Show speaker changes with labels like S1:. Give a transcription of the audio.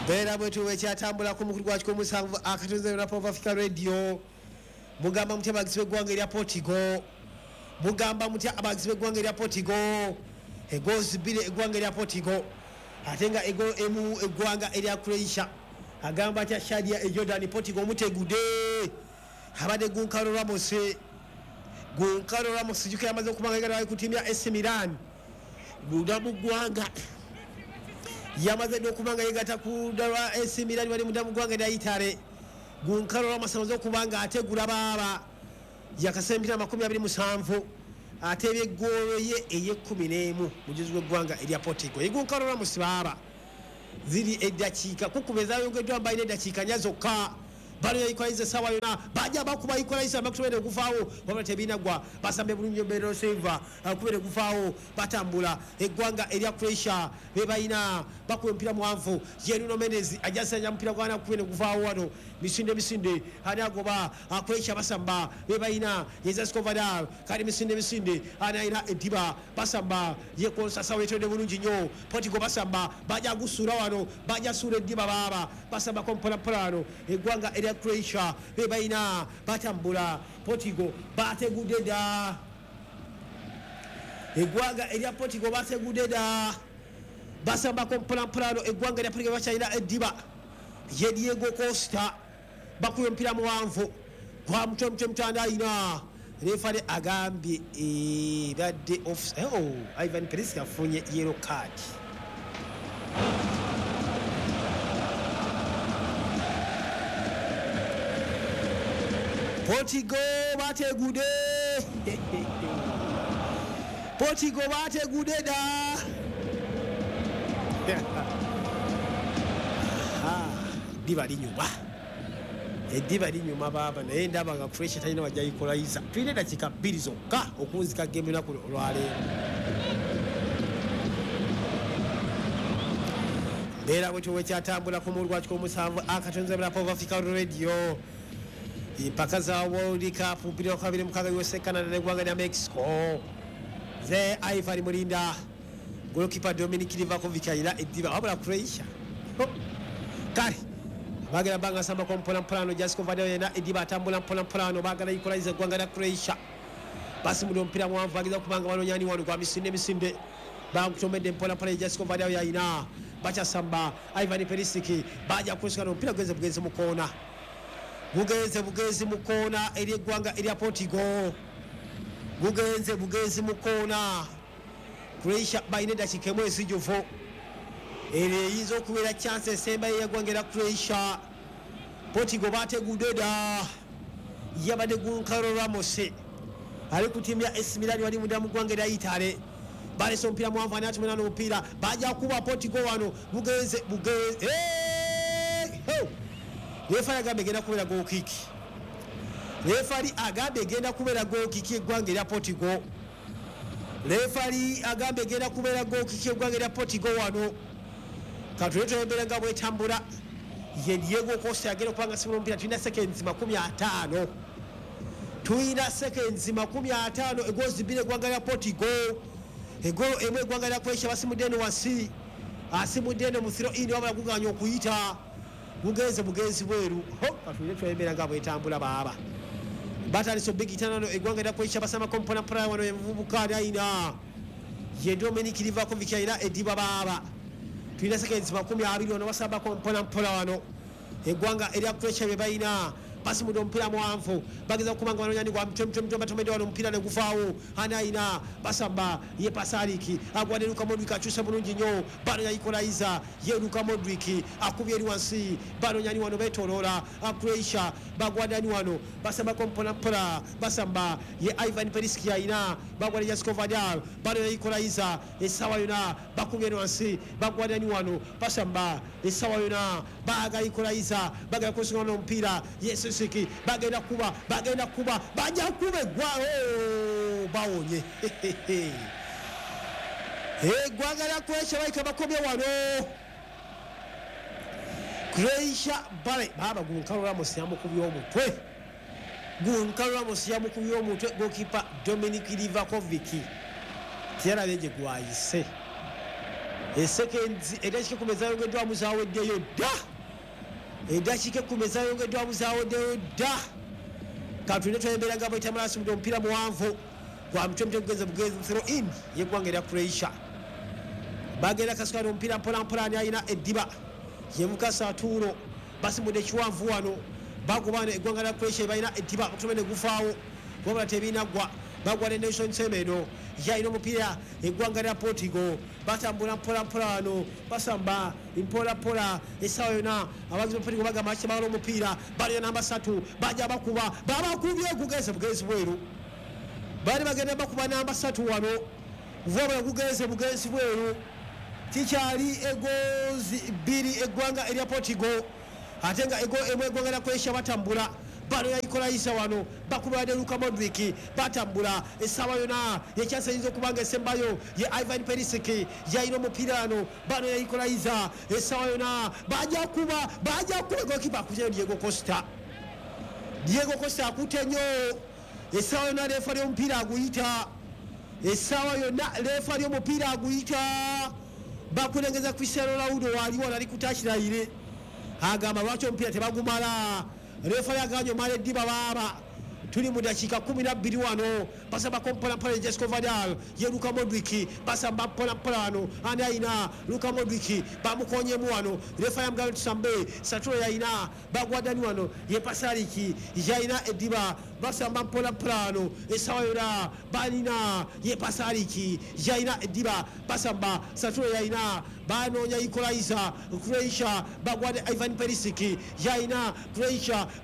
S1: Bera bwetu wekyatambula ku mukulu gwakyo musanvu akatonze na Pop Africa Radio. Mugamba mutya bagisibe gwanga erya Portugal. Mugamba mutya abagisibe gwanga erya Portugal. Egozi bile egwanga erya Portugal. Atenga ego emu egwanga erya Croatia. Agamba tya Shadia e Jordan Portugal mutegude. Habade Goncalo Ramos. Goncalo Ramos juke yamaze okumangala ku timu ya AC Milan. Mudamu gwanga yamaze okumanga yegata ku dalwa AC Milan bali mudamu gwanga da Itare. Goncalo Ramos amaze okubanga ategula baba yakasembira 27 atebye golo ye eye 11 mujizwe gwanga erya Portugal. Goncalo Ramos baba ziri edakika kukubeza yongedwa mbaine dakika nyazoka bali yayikwaize sawa yona baja bakuba yikolayisa bakutwede kufaawo wabate binagwa basambe bulunyo Bernardo Silva akubere kufaawo batambula egwanga erya Croatia bebayina bakumpira mwanvu Nuno Mendes ajasanya mpira gwana kubere kufaawo wano misinde anagoba Croatia basamba bebayina Jezko Vadal kali misinde anaina Ediba basamba yekonsa sawa etode bulungi nyo Portugal basamba baja gusura wano baja sure Ediba baba basamba kompola plano egwanga Croatia bebayina batambula Portugal bategudeda egwanga erya Portugal bategudeda basamba komplano egwanga erya Portugal bachaina Ediba ye Diego Costa bakuyo mpira muwanvu kwa mtanda ina refare agambye badde off Ivan Perisic afunye yellow card. Portugal bategude Portugal bategude da Ediba linyuma baba naye ndaba nga Croatia talina wajja yikolayiza tulina dakika 2 zokka okunzika game na kulwaleero. Bera bwetu wekyatambula ku mulu gwakyo musanvu akatonze bla Pop Africa Radio. Impaka za World Cup mpira wa 2026 USA Canada na gwanga ya Mexico. Ze Ivan Mulinda goalkeeper Dominic Livakovic ila Ediba wabula Croatia. Kari bagala banga samba kwa mpola Jezko Vadal na Ediba atambula mpola bagala equalize gwanga ya Croatia. Basi mudo mpira mwanvu bagiza kubanga wanonyani wanu kwa misinde bangutomede mpola Jezko Vadal ya ina bacha samba Ivan Perisic baja kushika mpira bugeze mukona. Bugeze mukona eri gwanga eri Portugal. Bugeze mukona Croatia baine dakika mwezi jofo eri yizo kubera chance semba ya gwanga era Croatia. Portugal bategudeda yabade Goncalo Ramos ali ku timu ya AC Milan wali mudamu gwanga era Itare bale so mpira mwanvu anatumana no mpira baja kuba Portugal wano bugeze Refari agambe genda kubera goal kick. Refari agambe genda kubera goal kick egwanga erya Portugal. Refari agambe genda kubera goal kick egwanga erya Portugal wano. Katuleto embera nga bwetambula. Ye Diego Costa agenda kupanga simu mpira tulina seconds 50. Tulina seconds 50 egozi bile egwanga erya Portugal. Egolo emwe egwanga erya Croatia basimudeno wasi. Asimudeno musiro ini wabala kuganya okuyita. Bugezi bweru katulire twebera nga bwetambula baba batali so big tanano egwanga da Croatia basama kompona prime wano yevubukali aina ye Dominic Livakovic ila Ediba baba tulina seconds 20 wano basaba kompona wano egwanga erya Croatia bebaina basi mudo mpira mwanvu bagiza kumanga wanonyani kwa mtomtomtomtomede wano mpira ne gufaawo anaina basamba ye Pasariki agwade Luka Modric achusa bulungi nyo bano yayikolaiza ye Luka Modric akubye eri wansi bano nyani wano betolola Croatia bagwadani wano basamba kompona basamba ye Ivan Perisic yaina bagwade Jezko Vadal bano yayikolaiza esawa yona bakubye eri wansi bagwadani wano basamba esawa yona baga yikolaiza baga kusunga no mpira yes Siki bagenda kuba baja kube gwao bawonye gwanga la Croatia baika bakobye wano Croatia bale baba Goncalo Ramos yamukubye omutwe goalkeeper Dominic Livakovic tiara beje gwayise seconds edakika 10 zayongeddwamu zaweddeyo dda edakika 10 zayongeddwamu zaweddeyo dda katulina twembeera nga bwetamalasimudde omupiira muwanvu gwa mutwe kugeza bugezi throw in yeggwanga erya Croatia bagenda kasukani omupiira mpolampola ani alina eddiba yevuka Satulo basimudde ekiwanvu wano bagubana eggwanga lya Croatia balina eddiba omutume ne gufaawo wabula tebinaggwa bagwa ne Nelson Semedo yalina omupiira eggwanga lya Portugal batambula mpolampola wano basamba mpolapola essaawa yona abagizi Portugal bagamba kibawala omupiira balina namba 3 bajja bakuba babakubye bugezi bweru bali bagenda bakuba namba 3 wano vwabula bugezi bweru tikyali egozi 2 eggwanga erya Portugal ate nga eggwanga lya Croatia batambula bano yayikolayisa wano bakuba ne Luka Modric batambula essaawa yona yekyasayinza okuba nga esembayo ye Ivan Perisic yayina omupiira wano bano yayikolayisa essaawa yona bajja kuba gokipa akuzeyo Diego Costa akutte nnyo essaawa yona leefa ly'omupiira aguyita essaawa yona leefa ly'omupiira aguyita bakulengeza Cristiano Ronaldo waliwo nali kutakirayire agamba lwaki omupiira tebagumala refa yaganye mala eddiba baaba tuli mu dakiika 12 wano basamba mpolampola Jesco Vidal ye Luka Modric basamba mpolampola wano ani ayina Luka Modric bamukonyemu wano refa yamugamba tusambe Satulo yayina bagwadani wano ye Pasalic yayina eddiba basamba mpolampola wano essaawa yona balina ye Pasalic yayina eddiba basamba Satulo yayina banoonya equalizer Croatia bagwade Ivan Perisic yayina Croatia